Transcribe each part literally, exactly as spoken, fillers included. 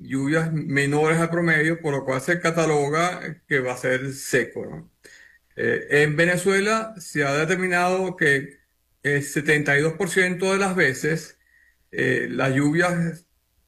lluvias menores al promedio, por lo cual se cataloga que va a ser seco, ¿no? Eh, en Venezuela se ha determinado que el setenta y dos por ciento de las veces eh, las lluvias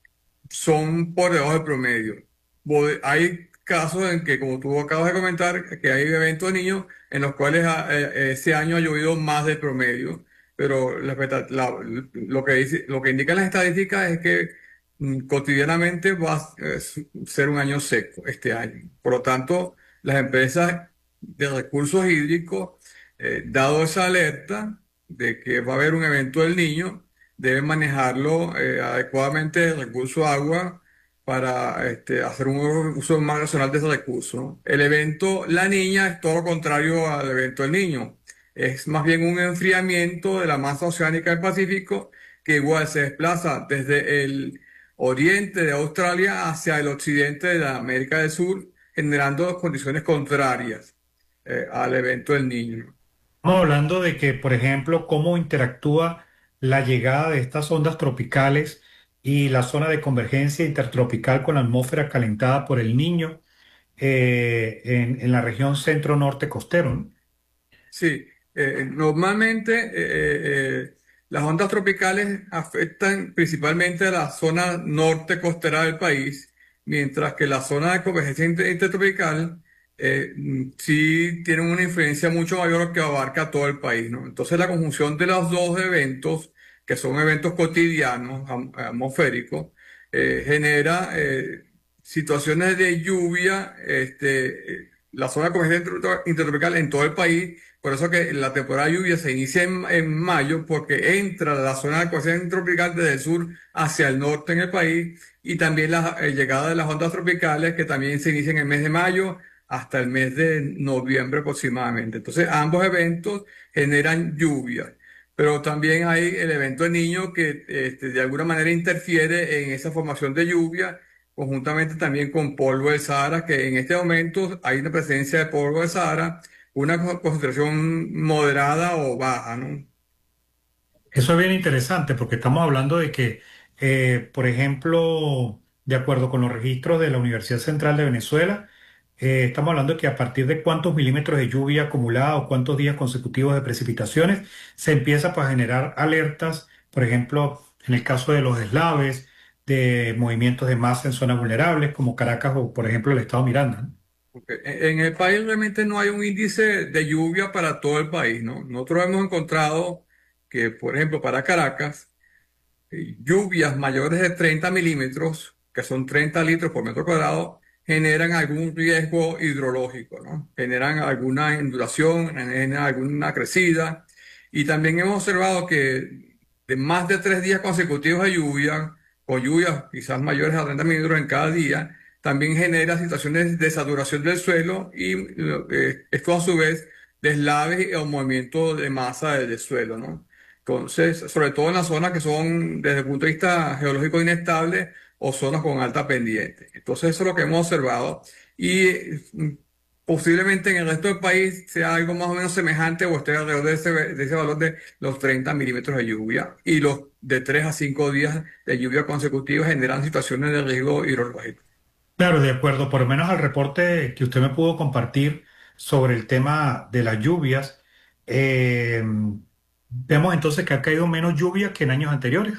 son por debajo del promedio. Bo- Hay casos en que, como tú acabas de comentar, que hay eventos de niños en los cuales ah, eh, ese año ha llovido más del promedio, pero la expecta- la- lo que dice, lo que indican las estadísticas es que mm, cotidianamente va a eh, ser un año seco este año. Por lo tanto, las empresas de recursos hídricos, eh, dado esa alerta de que va a haber un evento del niño, deben manejarlo eh, adecuadamente el recurso agua para este, hacer un uso más racional de ese recurso, ¿no? El evento La Niña es todo lo contrario al evento El Niño. Es más bien un enfriamiento de la masa oceánica del Pacífico que igual se desplaza desde el oriente de Australia hacia el occidente de la América del Sur, generando condiciones contrarias eh, al evento El Niño. Estamos hablando de que, por ejemplo, cómo interactúa la llegada de estas ondas tropicales y la zona de convergencia intertropical con la atmósfera calentada por el Niño eh, en, en la región centro-norte costero, ¿no? Sí, eh, normalmente eh, eh, las ondas tropicales afectan principalmente a la zona norte costera del país, mientras que la zona de convergencia inter- intertropical eh, mm, sí tiene una influencia mucho mayor que abarca todo el país, ¿no? Entonces la conjunción de los dos eventos, que son eventos cotidianos, am- atmosféricos, eh, genera eh, situaciones de lluvia, este, eh, la zona de convergencia inter- intertropical en todo el país. Por eso que la temporada de lluvia se inicia en, en mayo, porque entra la zona de convergencia tropical desde el sur hacia el norte en el país, y también la eh, llegada de las ondas tropicales que también se inicia en el mes de mayo hasta el mes de noviembre aproximadamente. Entonces, ambos eventos generan lluvia, pero también hay el evento de Niño que este, de alguna manera interfiere en esa formación de lluvia, conjuntamente también con polvo del Sahara, que en este momento hay una presencia de polvo del Sahara, una co- concentración moderada o baja, ¿no? Eso es bien interesante porque estamos hablando de que, eh, por ejemplo, de acuerdo con los registros de la Universidad Central de Venezuela, eh, estamos hablando de que a partir de cuántos milímetros de lluvia acumulada o cuántos días consecutivos de precipitaciones se empieza pues, a generar alertas, por ejemplo, en el caso de los deslaves, de movimientos de masa en zonas vulnerables como Caracas o, por ejemplo, el estado Miranda, ¿no? Porque en en el país realmente no hay un índice de lluvia para todo el país, ¿no? Nosotros hemos encontrado que, por ejemplo, para Caracas, eh, lluvias mayores de treinta milímetros, que son treinta litros por metro cuadrado, generan algún riesgo hidrológico, ¿no? Generan alguna inundación, generan alguna crecida. Y también hemos observado que de más de tres días consecutivos de lluvia, o lluvias quizás mayores a treinta milímetros en cada día, también genera situaciones de saturación del suelo y eh, esto a su vez deslaves o movimiento de masa del del suelo, ¿no? Entonces, sobre todo en las zonas que son desde el punto de vista geológico inestables o zonas con alta pendiente. Entonces, eso es lo que hemos observado y mm, posiblemente en el resto del país sea algo más o menos semejante o esté alrededor de ese, de ese valor de los treinta milímetros de lluvia, y los de tres a cinco días de lluvia consecutivos generan situaciones de riesgo hidrológico. Claro, de acuerdo, por lo menos al reporte que usted me pudo compartir sobre el tema de las lluvias, eh, vemos entonces que ha caído menos lluvia que en años anteriores.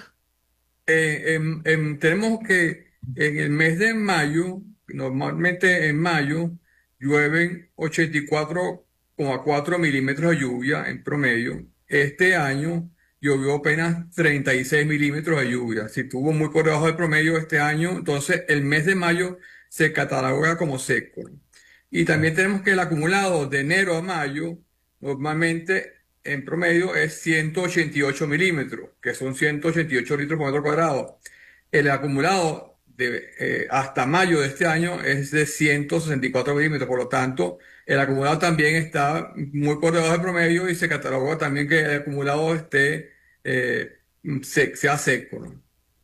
Eh, em- em, tenemos que en el mes de mayo, normalmente en mayo, llueven ochenta y cuatro coma cuatro milímetros de lluvia en promedio. Este año llovió apenas treinta y seis milímetros de lluvia. Si estuvo muy por debajo del promedio este año, entonces el mes de mayo se cataloga como seco. Y también tenemos que el acumulado de enero a mayo normalmente en promedio es ciento ochenta y ocho milímetros, que son ciento ochenta y ocho litros por metro cuadrado. El acumulado de, eh, hasta mayo de este año es de ciento sesenta y cuatro milímetros, por lo tanto, el acumulado también está muy por debajo del promedio y se cataloga también que el acumulado esté, eh, se- sea seco, ¿no?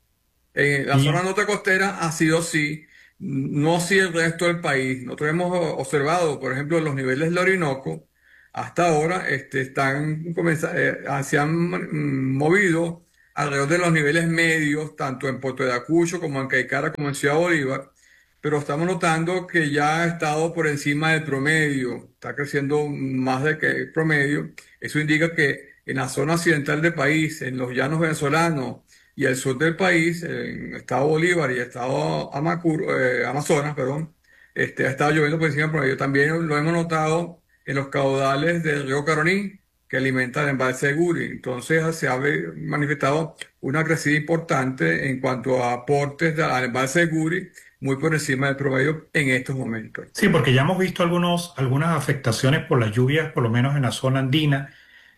En la zona Y norte costera ha sido así, no así el resto del país. Nosotros hemos observado, por ejemplo, los niveles del Orinoco, hasta ahora este, están comenza- eh, ah, se han mm, movido alrededor de los niveles medios, tanto en Puerto de Ayacucho como en Caicara como en Ciudad Bolívar, pero estamos notando que ya ha estado por encima del promedio, está creciendo más de que el promedio. Eso indica que en la zona occidental del país, en los llanos venezolanos y el sur del país, en el estado Bolívar y el estado Amacuro, eh, Amazonas, perdón, este, ha estado lloviendo por encima del promedio. También lo hemos notado en los caudales del río Caroní, que alimenta el embalse de Guri. Entonces se ha ve- manifestado una crecida importante en cuanto a aportes de- al embalse de Guri, muy por encima del promedio en estos momentos. Sí, porque ya hemos visto algunos, algunas afectaciones por las lluvias, por lo menos en la zona andina,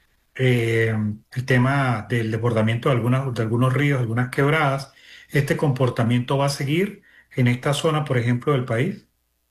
eh, el tema del desbordamiento de, algunas, de algunos ríos, algunas quebradas. ¿Este comportamiento va a seguir en esta zona, por ejemplo, del país?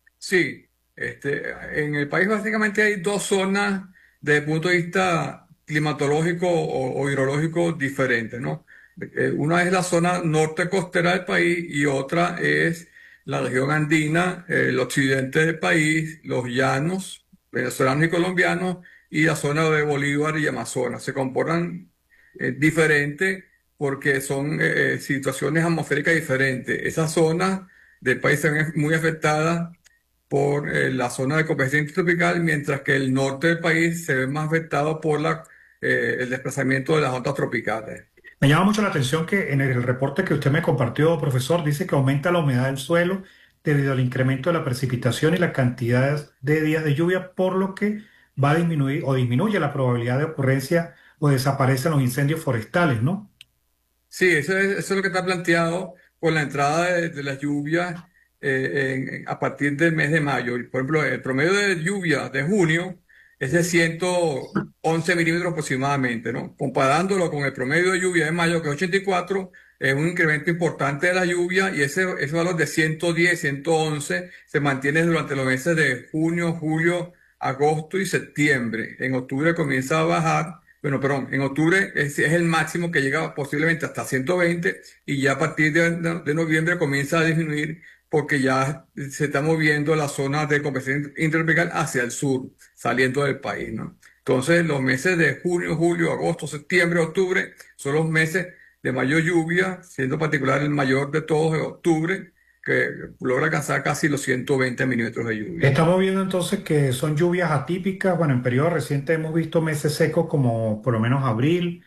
Sí, este, en el país básicamente hay dos zonas desde el punto de vista climatológico o, o hidrológico diferentes, ¿no? Eh, Una es la zona norte costera del país y otra es la región andina, eh, el occidente del país, los llanos venezolanos y colombianos y la zona de Bolívar y Amazonas. Se comportan eh, diferente porque son eh, eh, situaciones atmosféricas diferentes. Esas zonas del país se ven muy afectadas por eh, la zona de competencia intertropical, mientras que el norte del país se ve más afectado por la, eh, el desplazamiento de las ondas tropicales. Me llama mucho la atención que en el reporte que usted me compartió, profesor, dice que aumenta la humedad del suelo debido al incremento de la precipitación y la cantidad de días de lluvia, por lo que va a disminuir o disminuye la probabilidad de ocurrencia o desaparecen los incendios forestales, ¿no? Sí, eso es, eso es lo que está planteado con la entrada de, de las lluvias eh, en- en- a partir del mes de mayo. Por ejemplo, el promedio de lluvia de junio es de ciento once milímetros aproximadamente, ¿no? Comparándolo con el promedio de lluvia de mayo, que es ochenta y cuatro, es un incremento importante de la lluvia y ese, ese valor de ciento diez, ciento once se mantiene durante los meses de junio, julio, agosto y septiembre. En octubre comienza a bajar. Bueno, perdón, en octubre es, es el máximo que llega posiblemente hasta ciento veinte y ya a partir de, de noviembre comienza a disminuir porque ya se está moviendo la zona de competencia intertropical hacia el sur, saliendo del país, ¿no? Entonces, los meses de junio, julio, agosto, septiembre, octubre son los meses de mayor lluvia, siendo particular el mayor de todos de octubre, que logra alcanzar casi los ciento veinte milímetros de lluvia. Estamos viendo entonces que son lluvias atípicas. Bueno, en periodos recientes hemos visto meses secos como por lo menos abril.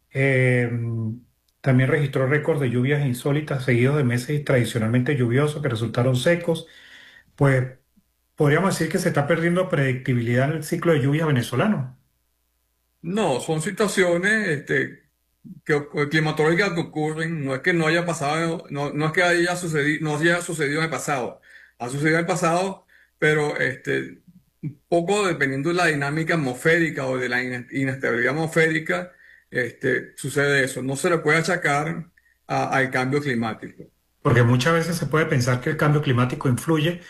Eh, También registró récords de lluvias insólitas seguidos de meses tradicionalmente lluviosos que resultaron secos. Pues podríamos decir que se está perdiendo predictibilidad en el ciclo de lluvias venezolano. No, son situaciones este, que, oc- climatológicas que ocurren, no es que no haya pasado, no, no es que haya sucedido, no haya sucedido en el pasado, ha sucedido en el pasado, pero este, un poco dependiendo de la dinámica atmosférica o de la ine- inestabilidad atmosférica, este, sucede eso. No se le puede achacar a- al cambio climático. Porque muchas veces se puede pensar que el cambio climático influye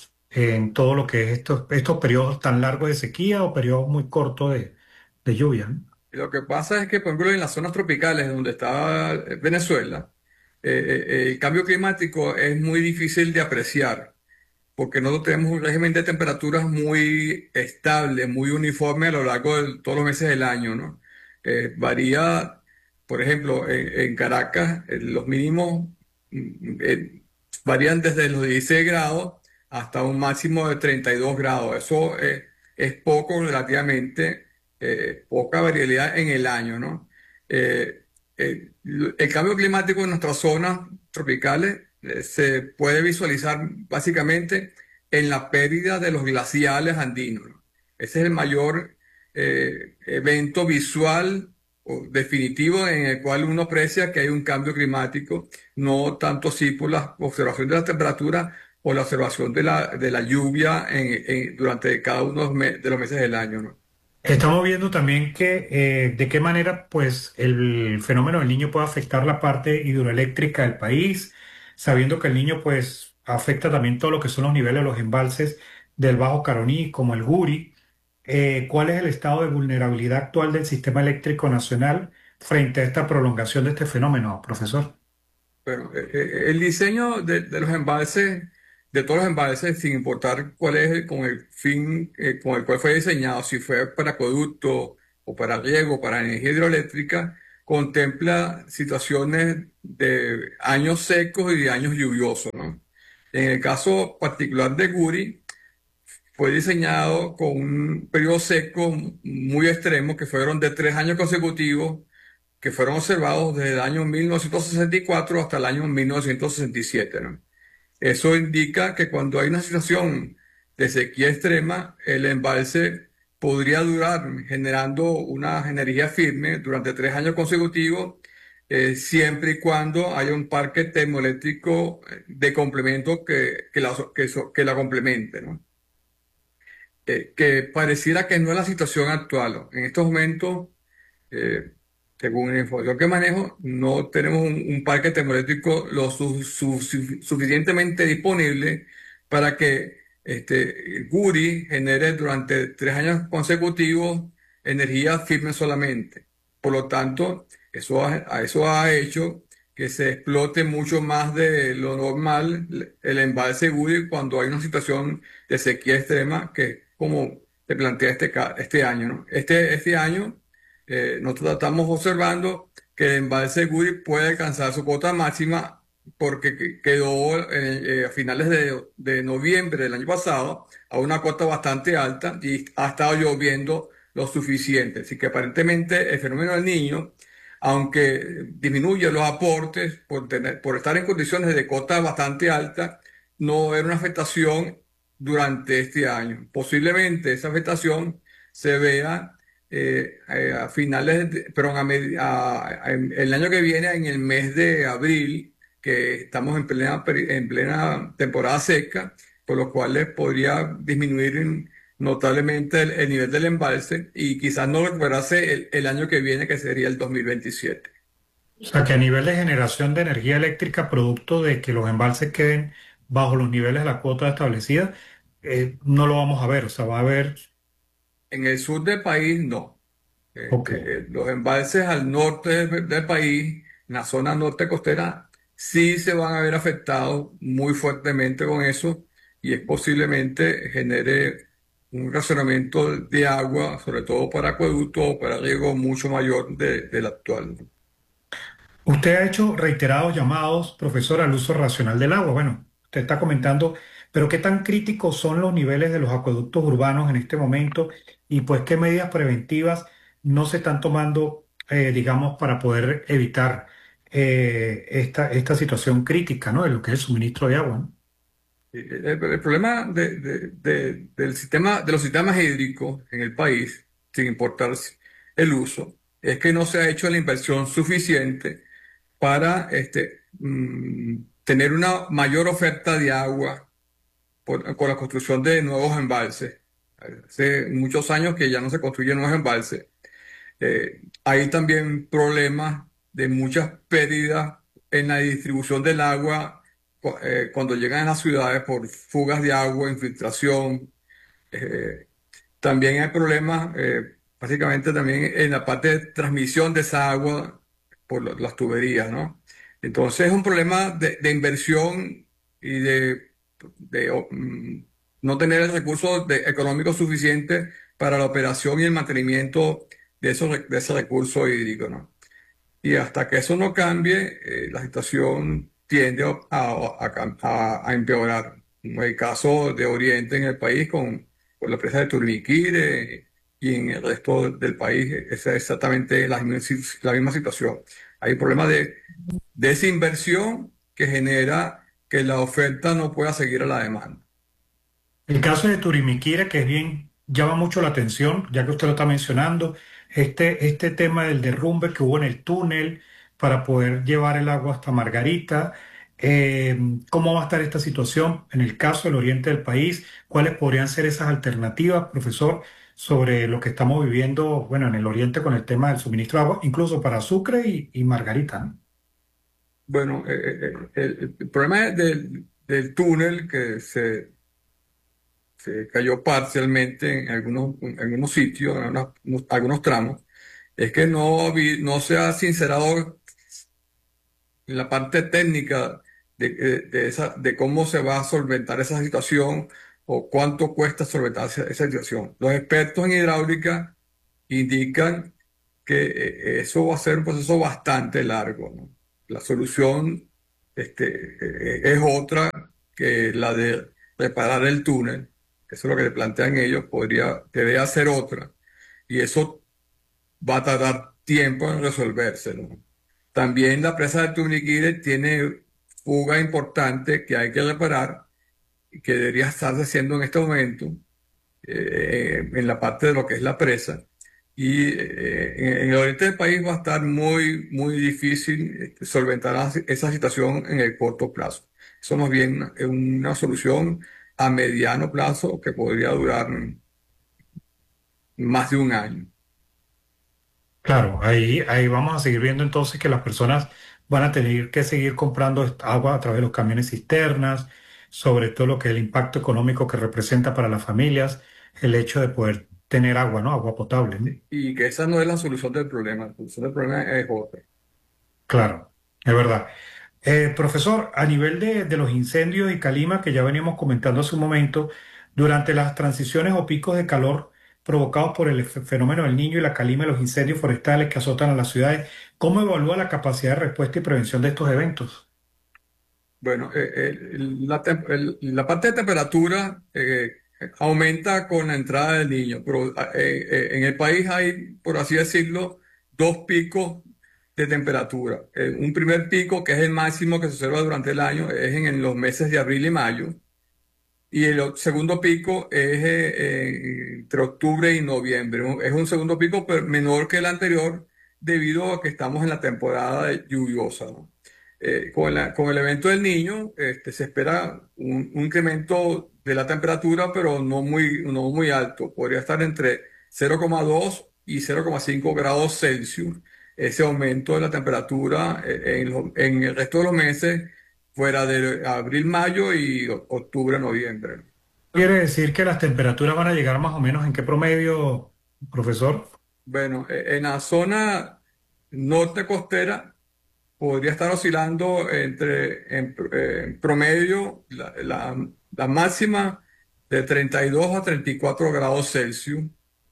en todo lo que es estos, estos periodos tan largos de sequía o periodos muy cortos de, de lluvia, ¿no? Lo que pasa es que, por ejemplo, en las zonas tropicales donde está eh, Venezuela, eh, eh, eh, el cambio climático es muy difícil de apreciar porque nosotros tenemos un régimen de temperaturas muy estable, muy uniforme a lo largo de todos los meses del año, ¿no? Eh, varía, por ejemplo, en, en Caracas, eh, los mínimos mm, eh, varían desde los dieciséis grados hasta un máximo de treinta y dos grados. Eso eh, es poco relativamente, eh, poca variabilidad en el año, ¿no? Eh, eh, el cambio climático en nuestras zonas tropicales eh, se puede visualizar básicamente en la pérdida de los glaciales andinos, ¿no? Ese es el mayor eh, evento visual o definitivo en el cual uno aprecia que hay un cambio climático, no tanto así por la observación de la temperatura o la observación de la, de la lluvia en- en- durante cada uno de los me- de los meses del año, ¿no? Estamos viendo también que eh, de qué manera pues el fenómeno del niño puede afectar la parte hidroeléctrica del país, sabiendo que el niño pues afecta también todo lo que son los niveles de los embalses del Bajo Caroní, como el Guri. Eh, ¿cuál es el estado de vulnerabilidad actual del sistema eléctrico nacional frente a esta prolongación de este fenómeno, profesor? Bueno, eh, eh, el diseño de, de los embalses, de todos los embalses, sin importar cuál es el, con el fin eh, con el cual fue diseñado, si fue para acueducto o para riego, para energía hidroeléctrica, contempla situaciones de años secos y de años lluviosos, ¿no? En el caso particular de Guri, fue diseñado con un periodo seco muy extremo, que fueron de tres años consecutivos, que fueron observados desde el año mil novecientos sesenta y cuatro hasta el año mil novecientos sesenta y siete, ¿no? Eso indica que cuando hay una situación de sequía extrema, el embalse podría durar generando una energía firme durante tres años consecutivos, eh, siempre y cuando haya un parque termoeléctrico eh, de complemento que, que la, que, eso- que la complemente, ¿no? Eh, que pareciera que no es la situación actual, ¿no? En estos momentos, eh, según la información que manejo, no tenemos un, un parque termoeléctrico lo su- su- su- suficientemente disponible para que este, Guri genere durante tres años consecutivos energía firme solamente. Por lo tanto, eso ha, a eso ha hecho que se explote mucho más de lo normal el embalse Guri cuando hay una situación de sequía extrema, que como se plantea este, ca- este año, ¿no? Este, este año eh, nosotros estamos observando que el embalse Guri puede alcanzar su cota máxima porque que- quedó eh, eh, a finales de, de noviembre del año pasado a una cota bastante alta y ha estado lloviendo lo suficiente. Así que aparentemente el fenómeno del Niño, aunque disminuye los aportes por tener, por estar en condiciones de cota bastante alta, no era una afectación durante este año. Posiblemente esa afectación se vea eh, eh, a finales, de- perdón, a medi- a- a- en- el año que viene, en el mes de abril, que estamos en plena, peri- en plena temporada seca, por lo cual les podría disminuir en- notablemente el, el nivel del embalse y quizás no recuperarse el, el año que viene, que sería el dos mil veintisiete. O sea, que a nivel de generación de energía eléctrica, producto de que los embalses queden bajo los niveles de la cuota establecida, eh, no lo vamos a ver. O sea, va a haber. En el sur del país, no. Ok. Este, eh, los embalses al norte del, del país, en la zona norte costera, sí se van a ver afectados muy fuertemente con eso y es posiblemente genere un racionamiento de agua, sobre todo para acueductos o para riego mucho mayor de- del actual. Usted ha hecho reiterados llamados, profesor, al uso racional del agua. Bueno, usted está comentando, pero ¿qué tan críticos son los niveles de los acueductos urbanos en este momento? Y pues, ¿qué medidas preventivas no se están tomando, eh, digamos, para poder evitar eh, esta, esta situación crítica, ¿no? De lo que es el suministro de agua, ¿no? El, el- el problema de- de- de- del sistema, de los sistemas hídricos en el país, sin importar si- el uso, es que no se ha hecho la inversión suficiente para este, mm, tener una mayor oferta de agua por- con la construcción de nuevos embalses. Hace muchos años que ya no se construyen nuevos embalses. Eh, hay también problemas de muchas pérdidas en la distribución del agua cu- eh, cuando llegan a las ciudades por fugas de agua, infiltración. Eh, También hay problemas, eh, básicamente también en la parte de transmisión de esa agua por lo- las tuberías, ¿no? Entonces es un problema de, de inversión y de, de, oh, mm, no tener el recurso de- económico suficiente para la operación y el mantenimiento de, esos, re- de ese recurso hídrico, ¿no? Y hasta que eso no cambie, eh, la situación tiende a, a- a cam- a- a empeorar. Como el caso de Oriente en el país con, con la empresa de Turbiquire y en el resto del país es exactamente la misma, si- la misma situación. Hay problemas de desinversión que genera que la oferta no pueda seguir a la demanda. El caso de Turimiquira, que es bien, llama mucho la atención, ya que usted lo está mencionando, este, este tema del derrumbe que hubo en el túnel para poder llevar el agua hasta Margarita, eh, ¿cómo va a estar esta situación en el caso del oriente del país? ¿Cuáles podrían ser esas alternativas, profesor, sobre lo que estamos viviendo, bueno, en el oriente con el tema del suministro de agua, incluso para Sucre y, y Margarita, ¿no? Bueno, eh, eh, eh, el, el problema del, del túnel que se se cayó parcialmente en algunos, en algunos sitios, en algunos, algunos tramos, es que no, vi- no se ha sincerado en la parte técnica de, de, de esa, de cómo se va a solventar esa situación o cuánto cuesta solventar esa, esa situación. Los expertos en hidráulica indican que eh, eso va a ser un proceso bastante largo, ¿no? La solución este, eh, es otra que la de reparar el túnel. Eso es lo que le plantean ellos, podría, debería ser otra. Y eso va a tardar tiempo en resolverse, ¿no? También la presa de Tuniquire tiene fuga importante que hay que reparar y que debería estarse haciendo en este momento eh, en la parte de lo que es la presa. Y eh, en, en el oriente del país va a estar muy, muy difícil este, solventar as- esa situación en el corto plazo. Eso más bien es una solución a mediano plazo que podría durar más de un año. Claro, ahí, ahí vamos a seguir viendo entonces que las personas van a tener que seguir comprando esta agua a través de los camiones cisternas, sobre todo lo que es el impacto económico que representa para las familias, el hecho de poder tener agua, ¿no? Agua potable, ¿no? Y que esa no es la solución del problema. La solución del problema es otra. Claro, es verdad. Eh, profesor, a nivel de, de los incendios y calima que ya veníamos comentando hace un momento, durante las transiciones o picos de calor provocados por el fe- fenómeno del Niño y la calima y los incendios forestales que azotan a las ciudades, ¿cómo evalúa la capacidad de respuesta y prevención de estos eventos? Bueno, eh, el- la, tem- el- la parte de temperatura eh, aumenta con la entrada del niño, pero eh, eh, en el país hay, por así decirlo, dos picos de temperatura. Eh, un primer pico, que es el máximo que se observa durante el año, es en, en los meses de abril y mayo, y el o- segundo pico es eh, eh, entre octubre y noviembre. Un- Es un segundo pico pero menor que el anterior debido a que estamos en la temporada de- lluviosa, ¿no? Eh, con la- con el evento del Niño, este, se espera un, un incremento de la temperatura, pero no muy, no muy alto. Podría estar entre cero coma dos y cero coma cinco grados Celsius. Ese aumento de la temperatura eh, en, lo- en el resto de los meses fuera de abril, mayo y o- octubre, noviembre. Quiere decir que las temperaturas van a llegar más o menos en qué promedio, profesor. Bueno, e- en la zona norte costera podría estar oscilando entre, en, pr- eh, en promedio, la, la- la máxima de treinta y dos a treinta y cuatro grados Celsius.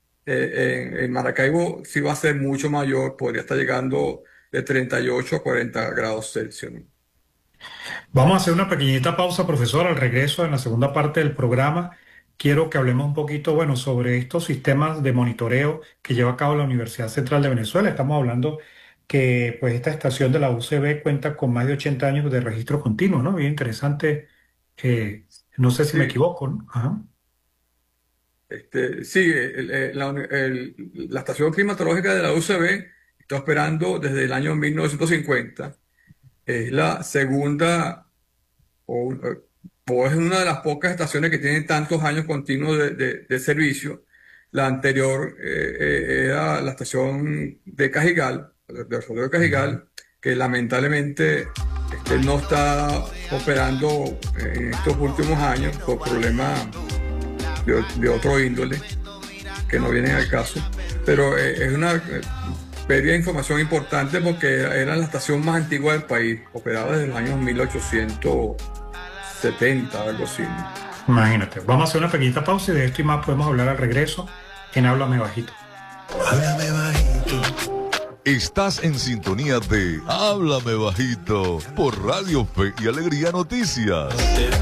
Eh, en, en Maracaibo sí va a ser mucho mayor, podría estar llegando de treinta y ocho a cuarenta grados Celsius, ¿no? Vamos a hacer una pequeñita pausa, profesor. Al regreso, en la segunda parte del programa, quiero que hablemos un poquito, bueno, sobre estos sistemas de monitoreo que lleva a cabo la Universidad Central de Venezuela. Estamos hablando que, pues, esta estación de la U C B cuenta con más de ochenta años de registro continuo, ¿no? Bien interesante. Eh, no sé si me Sí, equivoco, ¿no? Ajá. Este, sí, el- el- la, uni- el- la estación climatológica de la U C B está operando desde el año mil novecientos cincuenta. Es la segunda o, o es una de las pocas estaciones que tienen tantos años continuos de, de- de servicio. La anterior eh, eh, era la estación de Cajigal, de Rodeo de Ujú. Cajigal, que lamentablemente este, no está operando en estos últimos años por problemas de, de otro índole que no vienen al caso, pero eh, es una eh, pérdida de información importante porque era la estación más antigua del país, operada desde los años mil ochocientos setenta, algo así, ¿no? Imagínate. Vamos a hacer una pequeñita pausa y de esto y más podemos hablar al regreso en Háblame Bajito. Háblame bajito. Estás en sintonía de Háblame bajito por Radio Fe y Alegría Noticias.